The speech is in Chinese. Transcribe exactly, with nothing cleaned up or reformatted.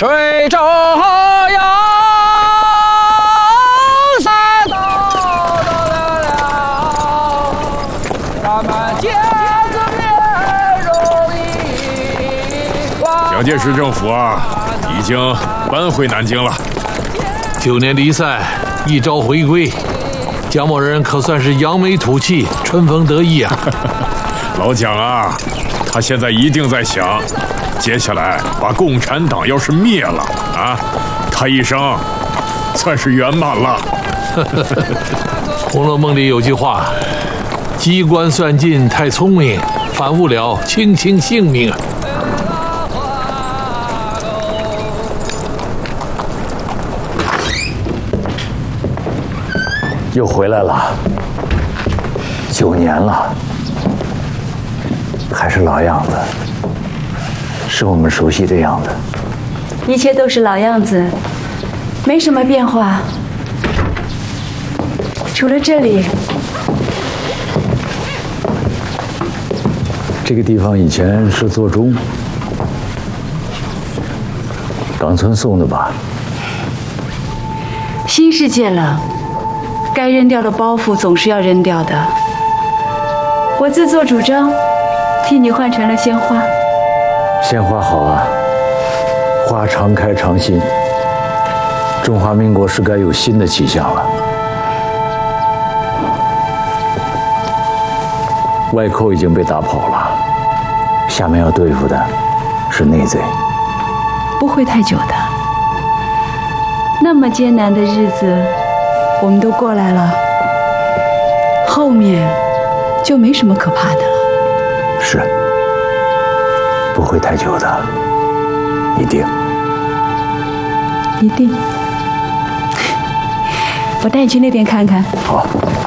水中游，三道到了，咱们见个面容易。 蒋介石政府啊，已经搬回南京了。 九年离散，一朝回归，蒋某人可算是扬眉吐气，春风得意啊！ 老蒋啊，他现在一定在想，接下来把共产党要是灭了啊，他一生算是圆满了。 《红楼梦》里有句话：“机关算尽太聪明，反误了卿卿性命啊。” 又回来了，九年了，还是老样子，是我们熟悉的样子。 一切都是老样子，没什么变化，除了这里。 这个地方以前是座钟，冈村送的吧？ 新世界了。该扔掉的包袱总是要扔掉的。我自作主张，替你换成了鲜花。 鲜花好啊，花常开常新。中华民国是该有新的气象了。外寇已经被打跑了，下面要对付的是内贼。 不会太久的。那么艰难的日子。我们都过来了，后面就没什么可怕的了。 是，不会太久的，一定。 一定。我带你去那边看看。 好。